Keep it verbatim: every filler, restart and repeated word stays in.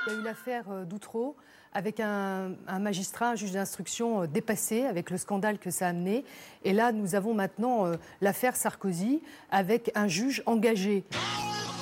Il y a eu l'affaire d'Outreau avec un, un magistrat, un juge d'instruction dépassé avec le scandale que ça a amené. Et là, nous avons maintenant euh, l'affaire Sarkozy avec un juge engagé.